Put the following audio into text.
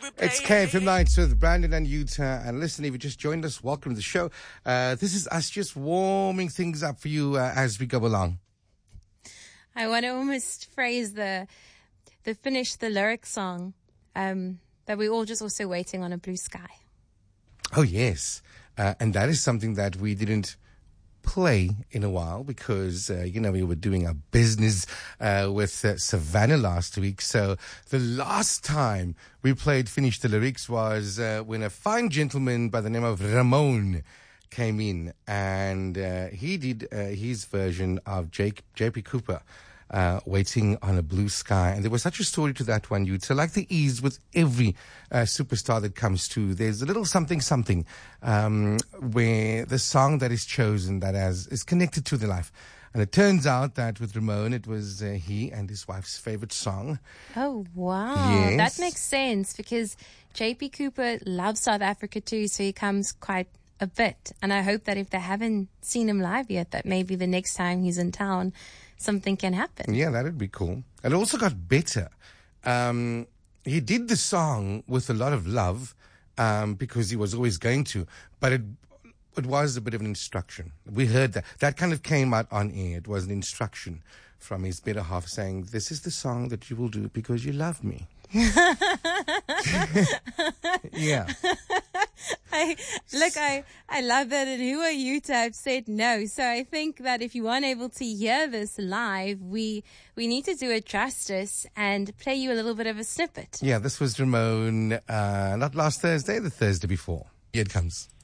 It's KFM Nights with Brandon and Utah. And listen, if you just joined us, welcome to the show. This is us just warming things up for you as we go along. I want to almost phrase the finish the lyric song that we're all just also waiting on a blue sky. Oh, yes. And that is something that we didn't play in a while because, we were doing our business with Savannah last week. So the last time we played Finish the Lyrics was when a fine gentleman by the name of Ramon came in and he did his version of J.P. Cooper. Waiting on a Blue Sky. And there was such a story to that one, Utah. Like the ease with every superstar that comes to, there's a little something where the song that is chosen that is connected to the life. And it turns out that with Ramon, it was he and his wife's favorite song. Oh, wow. Yes. That makes sense because J.P. Cooper loves South Africa too, so he comes quite a bit. And I hope that if they haven't seen him live yet, that maybe the next time he's in town, something can happen. Yeah, that'd be cool. It also got better. He did the song with a lot of love because he was always going to, but it was a bit of an instruction. We heard that. That kind of came out on air. It was an instruction from his better half saying, this is the song that you will do because you love me. Yeah. I love that. And who are you to have said no? So I think that if you weren't able to hear this live, we need to do it justice and play you a little bit of a snippet. Yeah, this was Ramon, not last Thursday, the Thursday before. Here it comes.